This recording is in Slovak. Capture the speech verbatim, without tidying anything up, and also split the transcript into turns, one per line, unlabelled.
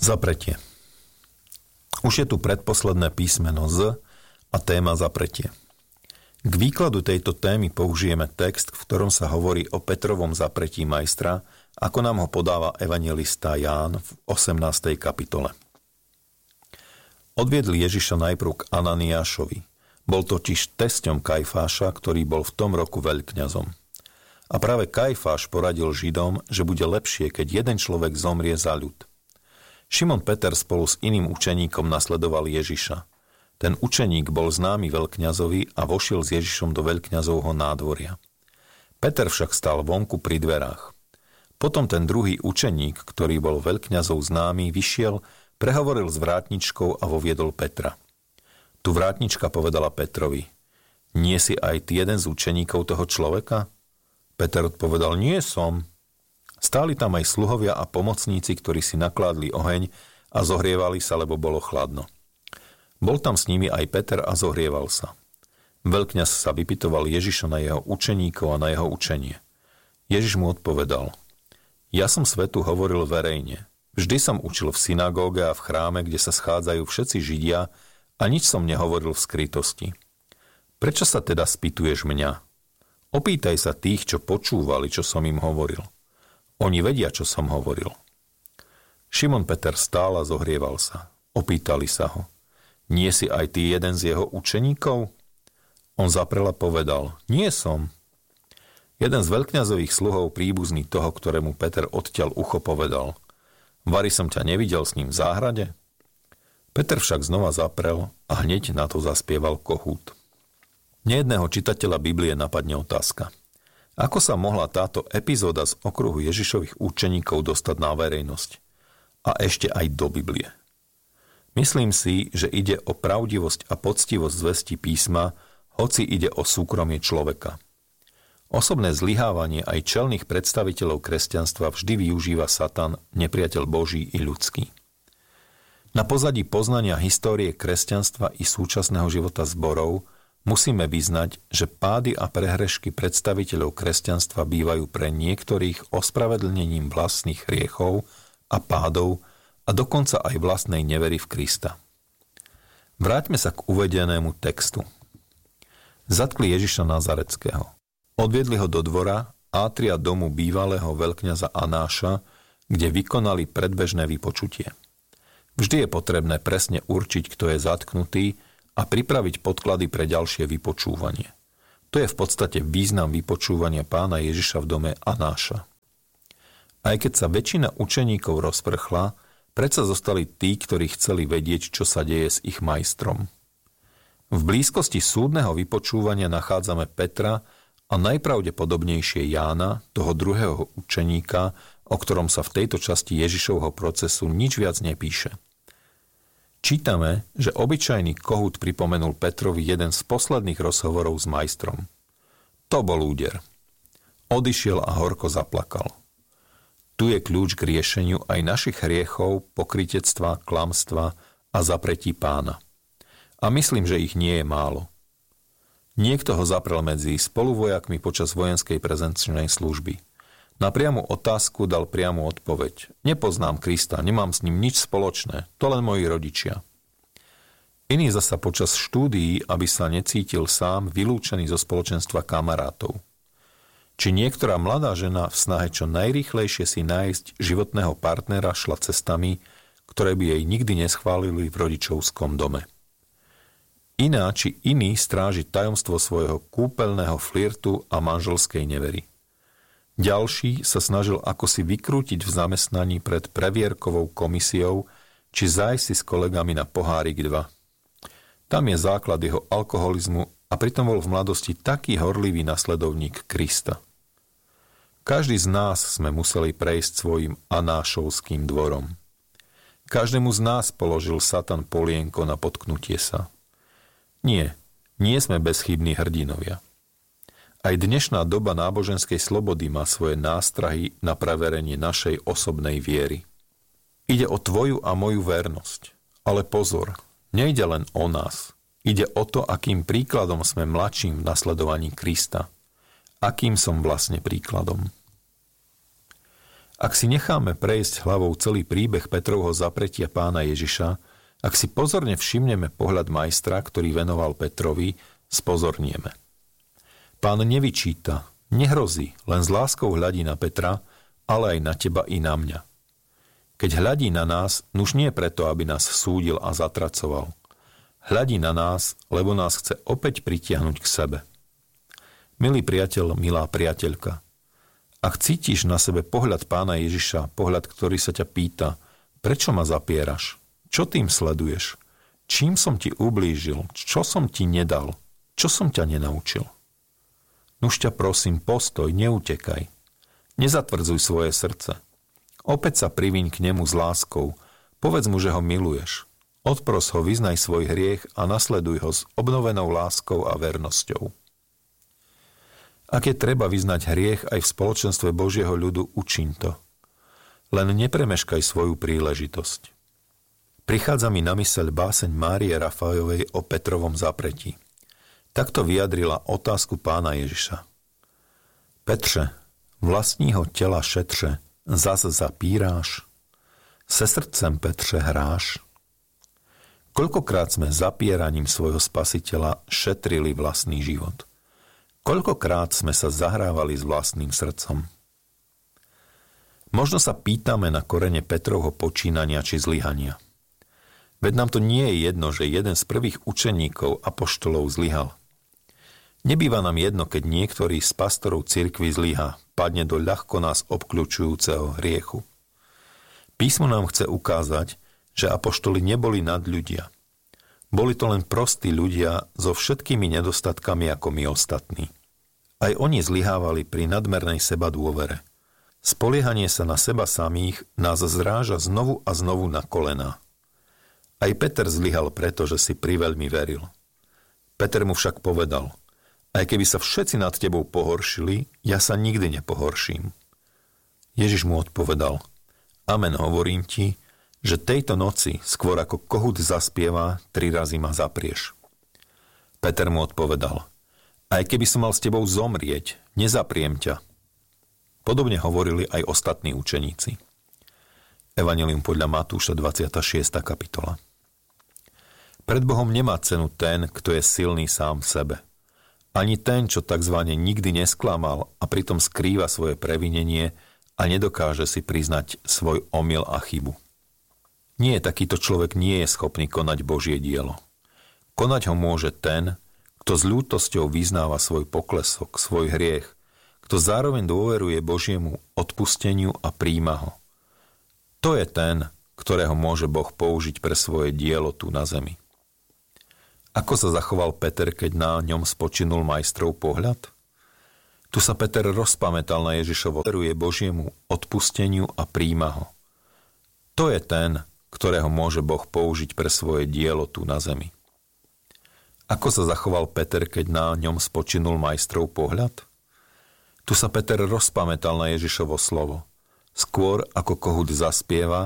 Zapretie. Už je tu predposledné písmeno Z a téma zapretie. K výkladu tejto témy použijeme text, v ktorom sa hovorí o Petrovom zapretí majstra, ako nám ho podáva evanjelista Ján v osemnástej kapitole. Odviedli Ježiša najprv k Ananiášovi. Bol totiž tesťom Kajfáša, ktorý bol v tom roku veľkňazom. A práve Kajfáš poradil Židom, že bude lepšie, keď jeden človek zomrie za ľud. Šimon Peter spolu s iným učeníkom nasledoval Ježiša. Ten učeník bol známy veľkňazovi a vošiel s Ježišom do veľkňazovho nádvoria. Peter však stál vonku pri dverách. Potom ten druhý učeník, ktorý bol veľkňazov známy, vyšiel, prehovoril s vrátničkou a voviedol Petra. Tu vrátnička povedala Petrovi: Nie si aj ty jeden z učeníkov toho človeka? Peter odpovedal: Nie som. Stáli tam aj sluhovia a pomocníci, ktorí si nakládli oheň a zohrievali sa, lebo bolo chladno. Bol tam s nimi aj Peter a zohrieval sa. Veľkňaz sa vypytoval Ježiša na jeho učeníkov a na jeho učenie. Ježiš mu odpovedal: Ja som svetu hovoril verejne. Vždy som učil v synagóge a v chráme, kde sa schádzajú všetci Židia, a nič som nehovoril v skrytosti. Prečo sa teda spýtuješ mňa? Opýtaj sa tých, čo počúvali, čo som im hovoril. Oni vedia, čo som hovoril. Šimon Peter stál a zohrieval sa. Opýtali sa ho: Nie si aj ty jeden z jeho učeníkov? On zaprel a povedal: Nie som. Jeden z veľkňazových sluhov, príbuzný toho, ktorému Peter odťal ucho, povedal: Vari som ťa nevidel s ním v záhrade? Peter však znova zaprel a hneď na to zaspieval kohút. Nejedného čitateľa Biblie napadne otázka: Ako sa mohla táto epizóda z okruhu Ježišových učeníkov dostať na verejnosť? A ešte aj do Biblie. Myslím si, že ide o pravdivosť a poctivosť zvesti písma, hoci ide o súkromie človeka. Osobné zlyhávanie aj čelných predstaviteľov kresťanstva vždy využíva Satan, nepriateľ Boží i ľudský. Na pozadí poznania histórie kresťanstva i súčasného života zborov musíme vyznať, že pády a prehrešky predstaviteľov kresťanstva bývajú pre niektorých ospravedlnením vlastných hriechov a pádov a dokonca aj vlastnej nevery v Krista. Vráťme sa k uvedenému textu. Zatkli Ježiša Nazareckého. Odviedli ho do dvora, átria domu bývalého veľkňaza Anáša, kde vykonali predbežné vypočutie. Vždy je potrebné presne určiť, kto je zatknutý, a pripraviť podklady pre ďalšie vypočúvanie. To je v podstate význam vypočúvania pána Ježiša v dome Anáša. Aj keď sa väčšina učeníkov rozprchla, predsa zostali tí, ktorí chceli vedieť, čo sa deje s ich majstrom. V blízkosti súdneho vypočúvania nachádzame Petra a najpravdepodobnejšie Jána, toho druhého učeníka, o ktorom sa v tejto časti Ježišovho procesu nič viac nepíše. Čítame, že obyčajný kohút pripomenul Petrovi jeden z posledných rozhovorov s majstrom. To bol úder. Odišiel a horko zaplakal. Tu je kľúč k riešeniu aj našich hriechov, pokrytectva, klamstva a zapretí pána. A myslím, že ich nie je málo. Niekto ho zaprel medzi spoluvojakmi počas vojenskej prezenčnej služby. Na priamu otázku dal priamu odpoveď. Nepoznám Krista, nemám s ním nič spoločné, to len moji rodičia. Iný zasa počas štúdií, aby sa necítil sám, vylúčený zo spoločenstva kamarátov. Či niektorá mladá žena v snahe čo najrýchlejšie si nájsť životného partnera šla cestami, ktoré by jej nikdy neschválili v rodičovskom dome. Iná či iný stráži tajomstvo svojho kúpeľného flirtu a manželskej nevery. Ďalší sa snažil akosi vykrútiť v zamestnaní pred previerkovou komisiou, či zájsť si s kolegami na pohárik dva. Tam je základ jeho alkoholizmu a pritom bol v mladosti taký horlivý nasledovník Krista. Každý z nás sme museli prejsť svojim anášovským dvorom. Každému z nás položil Satan polienko na potknutie sa. Nie, nie sme bezchybní hrdinovia. Aj dnešná doba náboženskej slobody má svoje nástrahy na preverenie našej osobnej viery. Ide o tvoju a moju vernosť. Ale pozor, nejde len o nás. Ide o to, akým príkladom sme mladším v nasledovaní Krista. Akým som vlastne príkladom. Ak si necháme prejsť hlavou celý príbeh Petrovho zapretia pána Ježiša, ak si pozorne všimneme pohľad majstra, ktorý venoval Petrovi, spozornieme. Pán nevyčíta, nehrozí, len s láskou hľadí na Petra, ale aj na teba i na mňa. Keď hľadí na nás, nuž nie preto, aby nás súdil a zatracoval. Hľadí na nás, lebo nás chce opäť pritiahnuť k sebe. Milý priateľ, milá priateľka, ak cítiš na sebe pohľad pána Ježiša, pohľad, ktorý sa ťa pýta, prečo ma zapieraš? Čo tým sleduješ? Čím som ti ublížil? Čo som ti nedal? Čo som ťa nenaučil? Nuž ťa prosím, postoj, neutekaj. Nezatvrdzuj svoje srdce. Opäť sa priviň k nemu s láskou. Povedz mu, že ho miluješ. Odpros ho, vyznaj svoj hriech a nasleduj ho s obnovenou láskou a vernosťou. Ak je treba vyznať hriech aj v spoločenstve Božieho ľudu, učiň to. Len nepremeškaj svoju príležitosť. Prichádza mi na myseľ báseň Márie Rafajovej o Petrovom zapretí. Takto vyjadrila otázku pána Ježiša. Petre, vlastního tela šetře, zas zapíráš? Se srdcem, Petře, hráš? Koľkokrát sme zapieraním svojho spasiteľa šetrili vlastný život? Koľkokrát sme sa zahrávali s vlastným srdcom? Možno sa pýtame na korene Petrovho počínania či zlyhania. Veď nám to nie je jedno, že jeden z prvých učeníkov apoštolov zlyhal. Nebýva nám jedno, keď niektorý z pastorov cirkvi zlyhá, padne do ľahko nás obkľúčujúceho hriechu. Písmo nám chce ukázať, že apoštoli neboli nadľudia. Boli to len prostí ľudia so všetkými nedostatkami ako my ostatní. Aj oni zlyhávali pri nadmernej sebadôvere. Spoliehanie sa na seba samých nás zráža znovu a znovu na kolená. Aj Peter zlyhal preto, že si priveľmi veril. Peter mu však povedal, aj keby sa všetci nad tebou pohoršili, ja sa nikdy nepohorším. Ježiš mu odpovedal, amen, hovorím ti, že tejto noci, skôr ako kohút zaspieva, tri razy ma zaprieš. Peter mu odpovedal, aj keby som mal s tebou zomrieť, nezapriem ťa. Podobne hovorili aj ostatní učeníci. Evanjelium podľa Matúša dvadsiata šiesta kapitola. Pred Bohom nemá cenu ten, kto je silný sám v sebe. Ani ten, čo takzvané nikdy nesklamal a pritom skrýva svoje previnenie a nedokáže si priznať svoj omyl a chybu. Nie, takýto človek nie je schopný konať Božie dielo. Konať ho môže ten, kto s ľútosťou vyznáva svoj poklesok, svoj hriech, kto zároveň dôveruje Božiemu odpusteniu a príjma ho. To je ten, ktorého môže Boh použiť pre svoje dielo tu na zemi. Ako sa zachoval Peter, keď na ňom spočinul majstrov pohľad? Tu sa Peter rozpamätal na Ježišovo, dôveruje Božiemu odpusteniu a príjma ho. To je ten, ktorého môže Boh použiť pre svoje dielo tu na zemi. Ako sa zachoval Peter, keď na ňom spočinul majstrov pohľad? Tu sa Peter rozpamätal na Ježišovo slovo. Skôr ako kohút zaspieva,